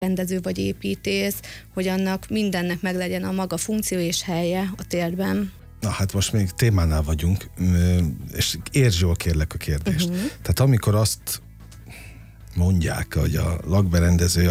rendező vagy építész, hogy annak mindennek meglegyen a maga funkció és helye a térben. Na hát most még témánál vagyunk, és értsd jól kérlek a kérdést. Tehát amikor azt mondják, hogy a lakberendező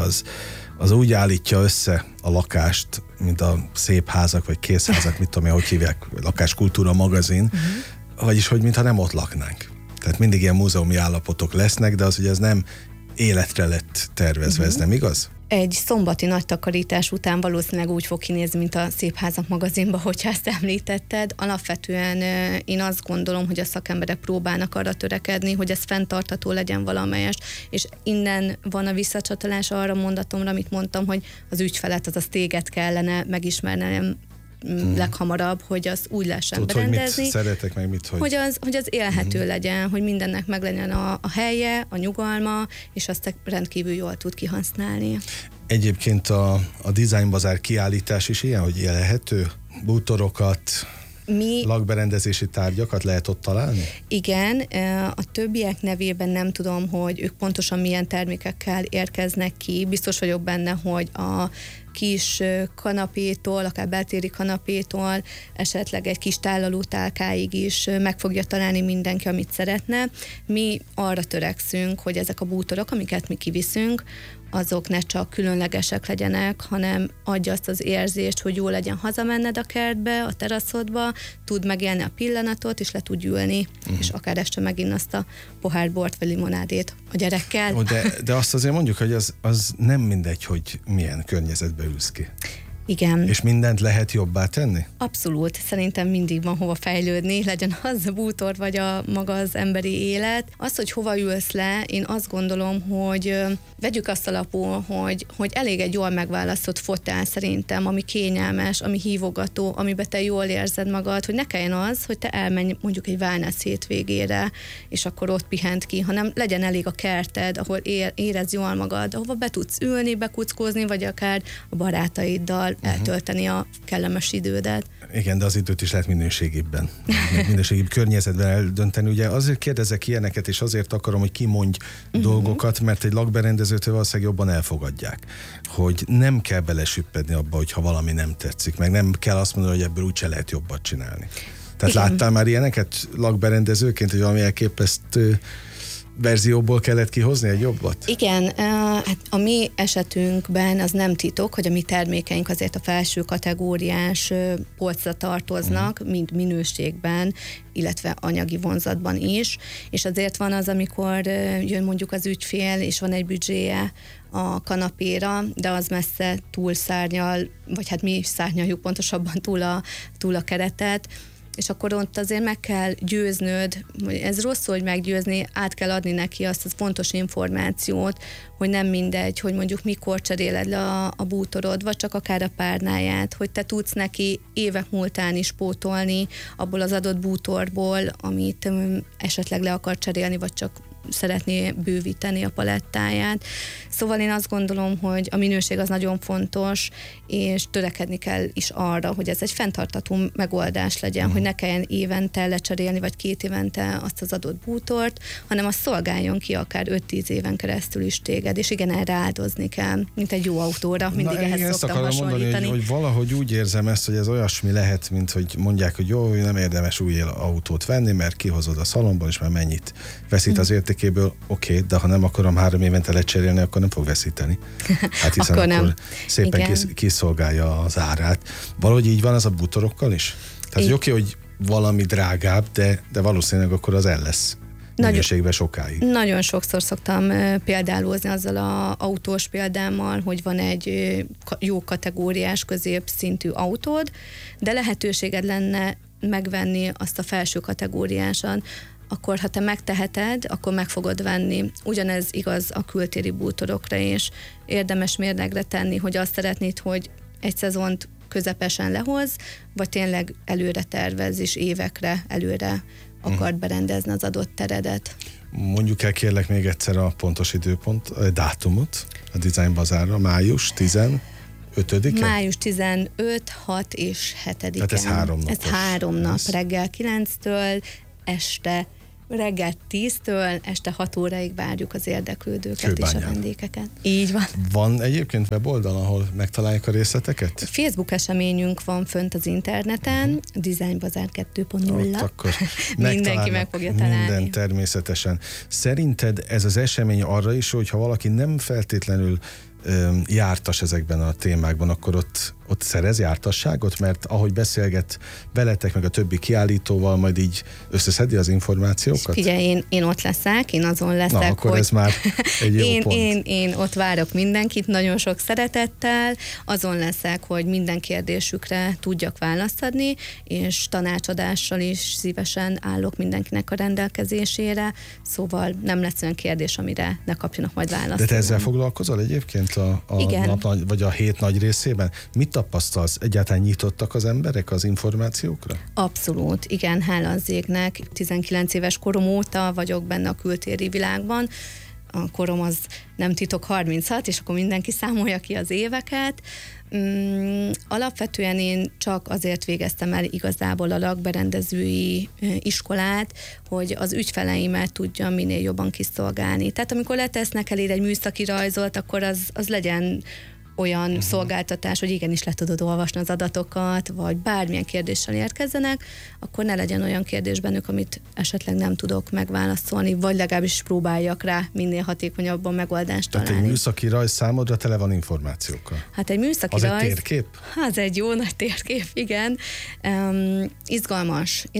az úgy állítja össze a lakást, mint a szép házak, vagy készházak, mit tudom én, hogy hívják, lakáskultúra magazin, vagyis, hogy mintha nem ott laknánk. Tehát mindig ilyen múzeumi állapotok lesznek, de az ugye ez nem életre lett tervezve, ez nem igaz? Egy szombati nagy takarítás után valószínűleg úgy fog kinézni, mint a Szép Házak magazinban, hogyha ezt említetted. Alapvetően én azt gondolom, hogy a szakemberek próbálnak arra törekedni, hogy ez fenntartható legyen valamelyest, és innen van a visszacsatolás arra mondatomra, amit mondtam, hogy az ügyfelet, azaz téged kellene megismernem leghamarabb, hogy az úgy lehessen berendezni. Hogy mit szeretek, meg mit, hogy az élhető legyen, hogy mindennek meg legyen a helye, a nyugalma, és azt rendkívül jól tud kihasználni. Egyébként a Design Bazaar kiállítás is ilyen, hogy élhető bútorokat, lakberendezési tárgyakat lehet ott találni? Igen, a többiek nevében nem tudom, hogy ők pontosan milyen termékekkel érkeznek ki. Biztos vagyok benne, hogy a kis kanapétól, akár beltéri kanapétól, esetleg egy kis tálaló tálkáig is meg fogja találni mindenki, amit szeretne. Mi arra törekszünk, hogy ezek a bútorok, amiket mi kiviszünk, azok ne csak különlegesek legyenek, hanem adja azt az érzést, hogy jó legyen hazamenned a kertbe, a teraszodba, tud megélni a pillanatot, és le tud ülni, és akár este megint azt a pohár bort vagy limonádét a gyerekkel. De azt azért mondjuk, hogy az nem mindegy, hogy milyen környezetbe ülsz ki. Igen. És mindent lehet jobbá tenni? Abszolút. Szerintem mindig van hova fejlődni, legyen az a bútor, vagy a maga az emberi élet. Az, hogy hova ülsz le, én azt gondolom, hogy vegyük azt alapul, hogy elég egy jól megválasztott fotel szerintem, ami kényelmes, ami hívogató, amiben te jól érzed magad, hogy ne kelljen az, hogy te elmenj mondjuk egy wellness hétvégére, és akkor ott pihent ki, hanem legyen elég a kerted, ahol érezd jól magad, ahova be tudsz ülni, bekuckózni, vagy akár a barátaiddal eltölteni a kellemes idődet. Igen, de az időt is lehet minőségében, minőségibb környezetben eldönteni. Ugye azért kérdezek ilyeneket, és azért akarom, hogy kimondj dolgokat, mert egy lakberendezőtől valószínűleg jobban elfogadják. Hogy nem kell belesüppedni abba, hogyha valami nem tetszik, meg nem kell azt mondani, hogy ebből úgyse lehet jobbat csinálni. Tehát igen. Láttál már ilyeneket lakberendezőként, hogy valami elképesztő verzióból kellett kihozni egy jobbat? Igen, hát a mi esetünkben az nem titok, hogy a mi termékeink azért a felső kategóriás polcra tartoznak, mind minőségben, illetve anyagi vonzatban is, és azért van az, amikor jön mondjuk az ügyfél, és van egy büdzséje a kanapéra, de az messze túl szárnyal, vagy hát mi szárnyaljuk pontosabban túl a keretet, és akkor ott azért meg kell győznöd, ez rossz, hogy meggyőzni, át kell adni neki azt az fontos információt, hogy nem mindegy, hogy mondjuk mikor cseréled le a bútorod, vagy csak akár a párnáját, hogy te tudsz neki évek múltán is pótolni abból az adott bútorból, amit esetleg le akar cserélni, vagy csak szeretné bővíteni a palettáját. Szóval én azt gondolom, hogy a minőség az nagyon fontos, és törekedni kell is arra, hogy ez egy fenntartható megoldás legyen, hogy ne kelljen évente lecserélni, vagy 2 évente azt az adott bútort, hanem az szolgáljon ki akár 5-10 éven keresztül is téged, és igen, erre áldozni kell, mint egy jó autóra, mindig ehhez szoktam hasonlítani. Mondani, hogy valahogy úgy érzem ezt, hogy ez olyasmi lehet, mint hogy mondják, hogy jó, nem érdemes új autót venni, mert kihozod a szalomból, és már mennyit veszít az értékéből, oké, de ha nem akarom 3 évente lecserélni, akkor nem fog veszíteni. Hát hiszen akkor szépen kiszolgálja az árát. Valahogy így van az a bútorokkal is? Tehát oké, hogy valami drágább, de valószínűleg akkor az el lesz minőségben sokáig. Nagyon sokszor szoktam példálózni azzal az autós példámmal, hogy van egy jó kategóriás, középszintű autód, de lehetőséged lenne megvenni azt a felső kategóriásan, akkor ha te megteheted, akkor meg fogod venni. Ugyanez igaz a kültéri bútorokra is. Érdemes mérlegre tenni, hogy azt szeretnéd, hogy egy szezont közepesen lehoz, vagy tényleg előre tervez, és évekre előre akart berendezni az adott teredet. Mondjuk el kérlek még egyszer a pontos dátumot a Design Bazaarra, május 15-e? Május 15, 6 és 7-e. Tehát ez 3 nap. Ez 3 nap, reggel 9-től este reggel 10-től este 6 óráig várjuk az érdeklődőket és a vendégeket. Így van. Van egyébként weboldal, ahol megtalálják a részleteket? Facebook eseményünk van fönt az interneten, Design Bazaar 2.0. Akkor mindenki meg fogja találni. Minden természetesen. Szerinted ez az esemény arra is, hogyha valaki nem feltétlenül jártas ezekben a témákban, akkor ott szerez jártasságot, mert ahogy beszélget veletek, meg a többi kiállítóval, majd így összeszedi az információkat? Figyelj, én ott leszek, én azon leszek, na, akkor ez már egy jó pont. Én ott várok mindenkit, nagyon sok szeretettel, azon leszek, hogy minden kérdésükre tudjak választ adni, és tanácsadással is szívesen állok mindenkinek a rendelkezésére, szóval nem lesz olyan kérdés, amire ne kapjanak majd választ. De te ezzel foglalkozol egyébként a nap, vagy a hét nagy részében? Mit tapasztalsz? Egyáltalán nyitottak az emberek az információkra? Abszolút, igen, hála az égnek. 19 éves korom óta vagyok benne a kültéri világban. A korom az nem titok 36, és akkor mindenki számolja ki az éveket. Alapvetően én csak azért végeztem el igazából a lakberendezői iskolát, hogy az ügyfeleimet tudjam minél jobban kiszolgálni. Tehát amikor letesznek elé egy műszaki rajzolt, akkor az legyen olyan szolgáltatás, hogy igenis le tudod olvasni az adatokat, vagy bármilyen kérdéssel érkezzenek, akkor ne legyen olyan kérdés bennük, amit esetleg nem tudok megválaszolni, vagy legalábbis próbáljak rá minél hatékonyabban megoldást találni. Tehát egy műszaki rajz számodra tele van információkkal? Hát egy műszaki rajz... Az egy térkép? Hát egy jó nagy térkép, igen. Izgalmas.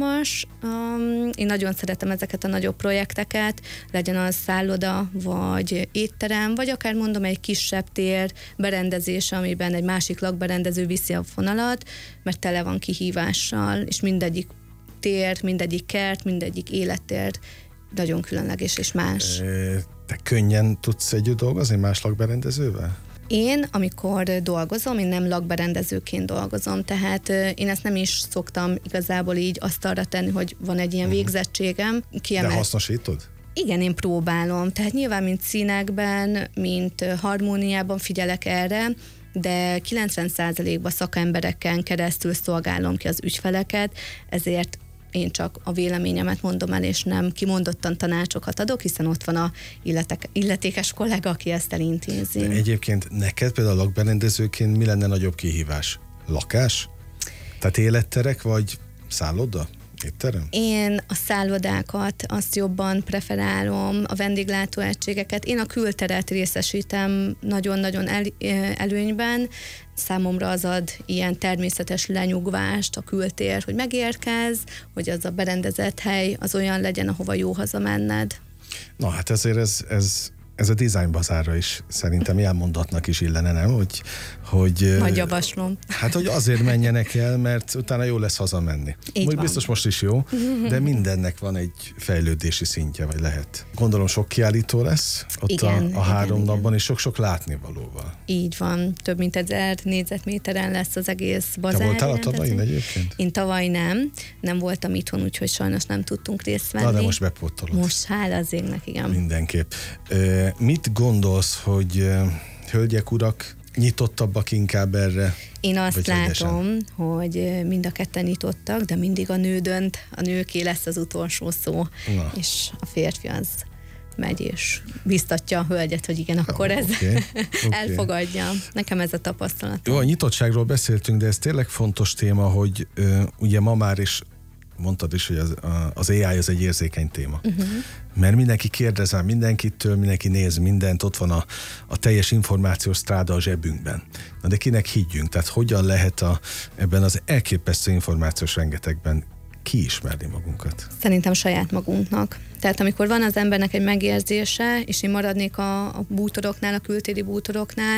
Én nagyon szeretem ezeket a nagyobb projekteket, legyen az szálloda, vagy étterem, vagy akár mondom egy kisebb tér, berendezése, amiben egy másik lakberendező viszi a fonalat, mert tele van kihívással, és mindegyik tér, mindegyik kert, mindegyik élettér nagyon különleges és más. Te könnyen tudsz együtt dolgozni más lakberendezővel? Én, amikor dolgozom, én nem lakberendezőként dolgozom, tehát én ezt nem is szoktam igazából így asztalra tenni, hogy van egy ilyen végzettségem. De hasznosítod? Igen, én próbálom. Tehát nyilván, mint színekben, mint harmóniában figyelek erre, de 90%-ban szakembereken keresztül szolgálom ki az ügyfeleket, ezért én csak a véleményemet mondom el, és nem kimondottan tanácsokat adok, hiszen ott van a illetékes kollega, aki ezt elintézi. De egyébként neked például lakberendezőként mi lenne nagyobb kihívás? Lakás? Tehát életterek, vagy szálloda? Étterem? Én a szállodákat azt jobban preferálom, a vendéglátóegységeket. Én a külteret részesítem nagyon-nagyon előnyben. Számomra az ad ilyen természetes lenyugvást a kültér, hogy megérkezz, hogy az a berendezett hely az olyan legyen, ahova jó hazamenned. Na hát ezért ez a Design Bazárra is szerintem elmondatnak is illene, nem? Hogy majd javaslom. Hát, hogy azért menjenek el, mert utána jó lesz hazamenni. Úgy biztos most is jó, de mindennek van egy fejlődési szintje, vagy lehet. Gondolom sok kiállító lesz ott igen, a 3 napban, és sok-sok látnivalóval. Így van. Több mint 1000 négyzetméteren lesz az egész bazár. Te voltál a tavain egyébként? Én tavaly nem voltam itthon, úgyhogy sajnos nem tudtunk részt venni. Na, de most bepótolod. Most hála az égnek, igen. Mindenképp. Mit gondolsz, hogy hölgyek, urak nyitottabbak inkább erre? Én azt látom, hogy mind a ketten nyitottak, de mindig a nő dönt, a nőké lesz az utolsó szó, és a férfi az megy és biztatja a hölgyet, hogy igen, akkor ez elfogadja. Nekem ez a tapasztalat. Jó, a nyitottságról beszéltünk, de ez tényleg fontos téma, hogy ugye ma már is mondtad is, hogy az AI az egy érzékeny téma. Mert mindenki kérdez már mindenkitől, mindenki néz mindent, ott van a teljes információs stráda a zsebünkben. Na de kinek higgyünk? Tehát hogyan lehet ebben az elképesztő információs rengetegben kiismerni magunkat? Szerintem saját magunknak. Tehát amikor van az embernek egy megérzése, és én maradnék a bútoroknál, a kültéri bútoroknál,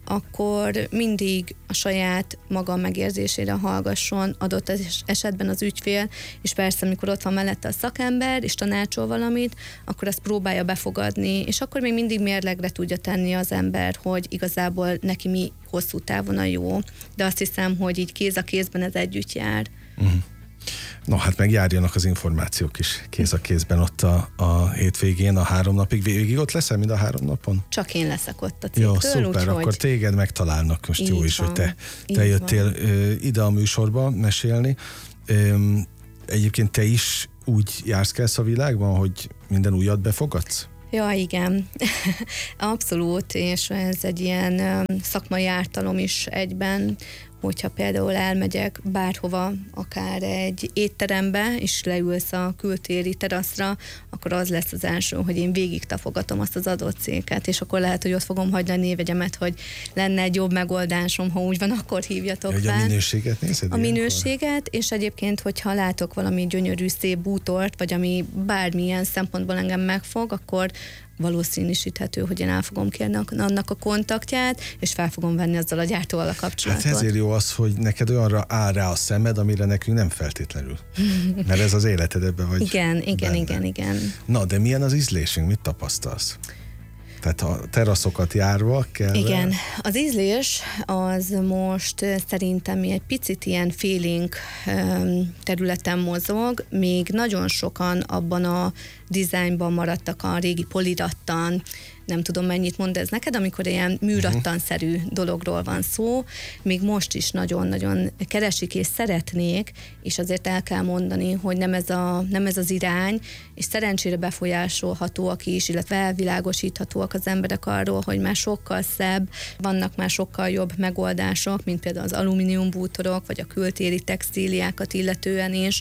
akkor mindig a saját maga megérzésére hallgasson adott esetben az ügyfél, és persze, amikor ott van mellette a szakember, és tanácsol valamit, akkor azt próbálja befogadni, és akkor még mindig mérlegre tudja tenni az ember, hogy igazából neki mi hosszú távon a jó. De azt hiszem, hogy így kéz a kézben ez együtt jár. No, hát megjárjanak az információk is kéz a kézben ott a hétvégén, a 3 napig. Végig ott leszel mind a 3 napon? Csak én leszek ott a cégtől. Jó, szuper, akkor téged megtalálnak most jó is, hogy te jöttél ide a műsorba mesélni. Egyébként te is úgy jársz kelsz a világban, hogy minden újat befogadsz? Ja, igen. Abszolút, és ez egy ilyen szakmai ártalom is egyben, hogyha például elmegyek bárhova, akár egy étterembe, és leülsz a kültéri teraszra, akkor az lesz az első, hogy én végig tapogatom azt az adott céget, és akkor lehet, hogy ott fogom hagyni a névegyemet, hogy lenne egy jobb megoldásom, ha úgy van, akkor hívjatok fel. A minőséget nézed? A minőséget, és egyébként, hogyha látok valami gyönyörű, szép bútort, vagy ami bármilyen szempontból engem megfog, akkor valószínűsíthető, hogy én el fogom kérni annak a kontaktját, és fel fogom venni azzal a gyártóval a kapcsolatot. Hát ezért jó az, hogy neked olyanra áll rá a szemed, amire nekünk nem feltétlenül. Mert ez az életed, ebben vagy. Igen. Na, de milyen az ízlésünk? Mit tapasztalsz? Tehát a teraszokat járva kell... Igen, az ízlés az most szerintem egy picit ilyen feeling területen mozog, még nagyon sokan abban a dizájnban maradtak a régi polirattan, nem tudom mennyit mond ez neked, amikor ilyen műrattanszerű dologról van szó, még most is nagyon-nagyon keresik és szeretnék, és azért el kell mondani, hogy nem ez az irány, és szerencsére befolyásolhatóak is, illetve elvilágosíthatóak az emberek arról, hogy már sokkal szebb, vannak már sokkal jobb megoldások, mint például az alumínium bútorok, vagy a kültéri textíliákat illetően is.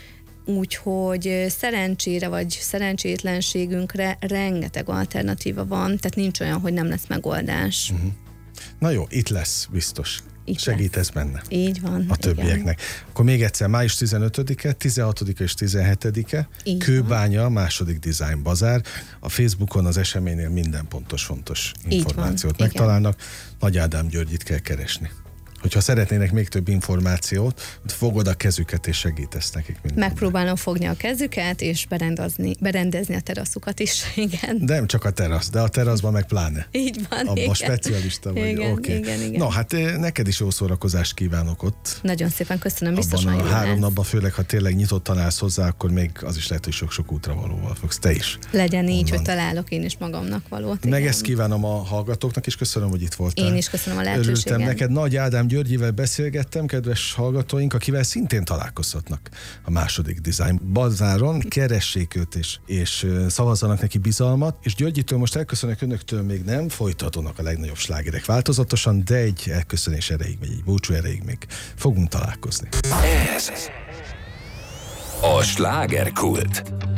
Úgyhogy szerencsére vagy szerencsétlenségünkre rengeteg alternatíva van, tehát nincs olyan, hogy nem lesz megoldás. Na jó, itt lesz biztos. Segítesz benne. Így van. A többieknek. Igen. Akkor még egyszer, május 15-e, 16 és 17-e, Kőbánya, második Design Bazár. A Facebookon az eseménynél minden fontos információt megtalálnak. Nagy Ádám Györgyit kell keresni. Hogyha szeretnének még több információt, fogod a kezüket és segítesz nekik mindenben. Megpróbálom fogni a kezüket és berendezni a teraszukat is, igen. De nem csak a terasz, de a teraszban meg pláne. Így van, abban igen. Specialista vagy. Igen. Na hát neked is jó szórakozást kívánok ott. Nagyon szépen köszönöm, biztos abban a 3 napban, főleg ha tényleg nyitottan állsz hozzá, akkor még az is lehet, hogy sok-sok útravalóval fogsz te is. Legyen így, hogy találok én is magamnak valót. Meg ezt kívánom a hallgatókk is, köszönöm, hogy itt voltál. Én is köszönöm a lehetőséget. Örültem neked. Nagy Ádám Györgyivel beszélgettem, kedves hallgatóink, akivel szintén találkozhatnak a második Design Bazáron. Keressék őt és szavazzanak neki bizalmat. És Györgyitől most elköszönök, önöktől még nem, folytatódnak a legnagyobb slágerek változatosan, de egy elköszönés erejéig, vagy egy búcsú erejéig még fogunk találkozni. Ez a Slágerkult.